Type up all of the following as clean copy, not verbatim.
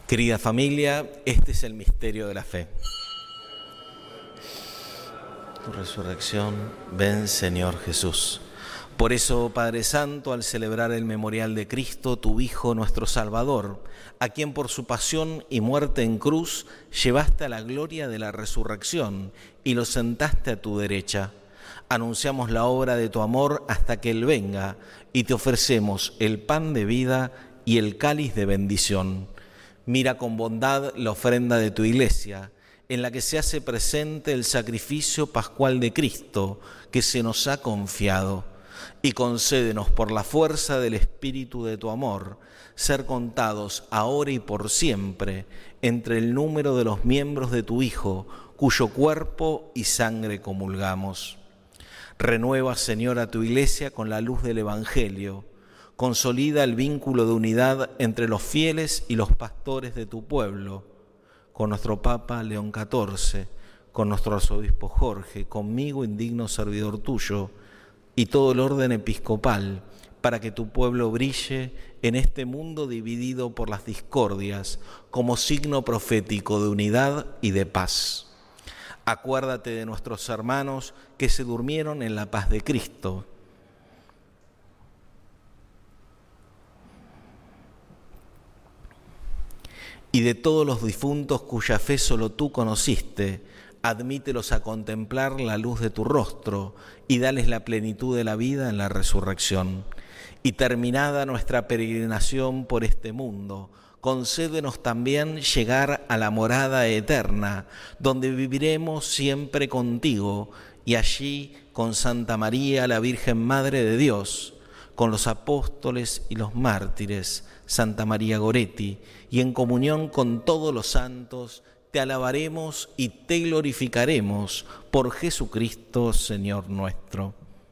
Querida familia, este es el misterio de la fe. Tu resurrección, ven Señor Jesús. Por eso, Padre Santo, al celebrar el memorial de Cristo, tu Hijo, nuestro Salvador, a quien por su pasión y muerte en cruz llevaste a la gloria de la resurrección y lo sentaste a tu derecha, anunciamos la obra de tu amor hasta que Él venga y te ofrecemos el pan de vida y el cáliz de bendición. Mira con bondad la ofrenda de tu Iglesia, en la que se hace presente el sacrificio pascual de Cristo que se nos ha confiado, y concédenos por la fuerza del Espíritu de tu amor, ser contados ahora y por siempre entre el número de los miembros de tu Hijo, cuyo cuerpo y sangre comulgamos. Renueva, Señor, a tu Iglesia con la luz del Evangelio. Consolida el vínculo de unidad entre los fieles y los pastores de tu pueblo, con nuestro Papa León XIV, con nuestro Arzobispo Jorge, conmigo, indigno servidor tuyo, y todo el orden episcopal, para que tu pueblo brille en este mundo dividido por las discordias, como signo profético de unidad y de paz. Acuérdate de nuestros hermanos que se durmieron en la paz de Cristo. Y de todos los difuntos cuya fe solo tú conociste, admítelos a contemplar la luz de tu rostro y dales la plenitud de la vida en la resurrección. Y terminada nuestra peregrinación por este mundo, concédenos también llegar a la morada eterna, donde viviremos siempre contigo, y allí con Santa María, la Virgen Madre de Dios, con los apóstoles y los mártires, Santa María Goretti, y en comunión con todos los santos, te alabaremos y te glorificaremos por Jesucristo, Señor nuestro.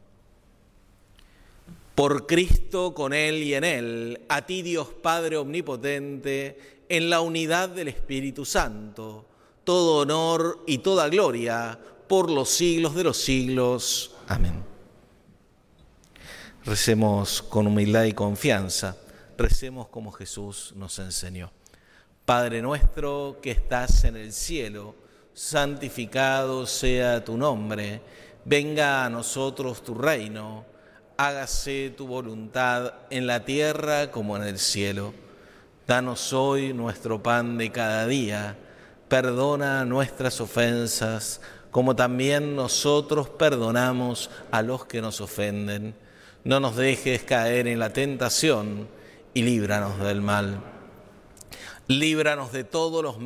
Por Cristo, con Él y en Él, a ti Dios Padre Omnipotente, en la unidad del Espíritu Santo, todo honor y toda gloria por los siglos de los siglos. Amén. Recemos con humildad y confianza, recemos como Jesús nos enseñó. Padre nuestro que estás en el cielo, santificado sea tu nombre, venga a nosotros tu reino, hágase tu voluntad en la tierra como en el cielo. Danos hoy nuestro pan de cada día, perdona nuestras ofensas, como también nosotros perdonamos a los que nos ofenden. No nos dejes caer en la tentación y líbranos del mal. Líbranos de todos los males.